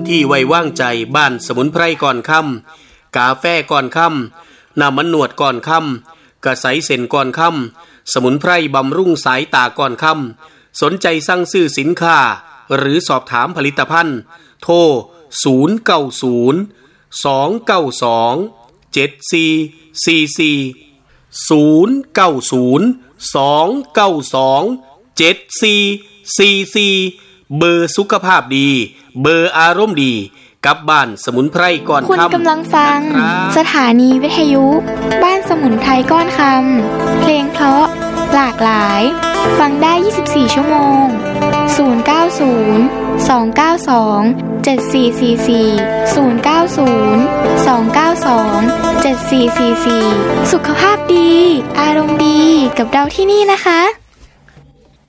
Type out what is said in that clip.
ที่ไว้วางใจบ้านสมุนไพรก่อนค่ำกาแฟก่อนค่ำน้ำมันนวดก่อนค่ำกระใสเส้นก่อนค่ำสมุนไพรบำรุงสายตาก่อนค่ำสนใจสั่งซื้อสินค้าหรือสอบถามผลิตภัณฑ์โทร090 292 7444 090 292 7444เบอร์สุขภาพดีเบอร์อารมณ์ดีกับบ้านสมุนไพรก่อนคุณกำลังฟังสถานีวิทยุบ้านสมุนไพรก้อนคำเพลงเพราะหลากหลายฟังได้24ชั่วโมง090 292 7444 090 292 7444สุขภาพดีอารมณ์ดีกับเราที่นี่นะคะ